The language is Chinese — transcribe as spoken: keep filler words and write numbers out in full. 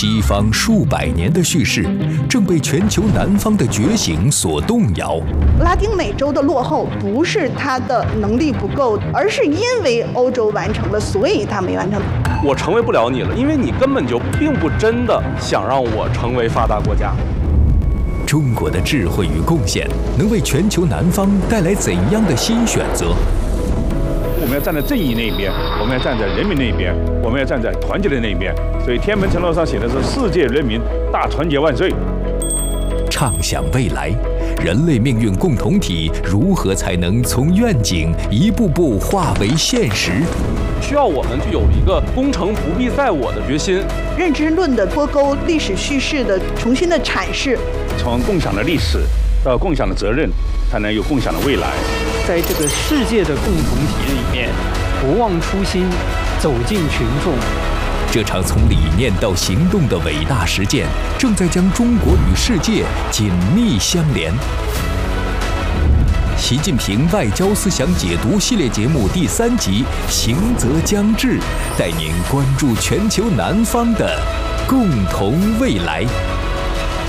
西方数百年的叙事正被全球南方的觉醒所动摇。 拉丁美洲的落后不是它的能力不够，而是因为欧洲完成了，所以它没完成。 我成为不了你了，因为你根本就并不真的想让我成为发达国家。 中国的智慧与贡献能为全球南方带来怎样的新选择？ 我们要站在正义那一边，我们要站在人民那一边，我们要站在团结的那一边。所以天安门承诺上写的是“世界人民大团结万岁”。 畅想未来，人类命运共同体如何才能从愿景一步步化为现实？ 需要我们有一个功成不必在我的决心。 认知论的脱钩，历史叙事的重新的阐释， 从共享的历史到共享的责任，才能有共享的未来。 在这个世界的共同体里面，不忘初心，走进群众。 这场从理念到行动的伟大实践，正在将中国与世界紧密相连。习近平外交思想解读系列节目第三集《行则将至》，带您关注全球南方的共同未来。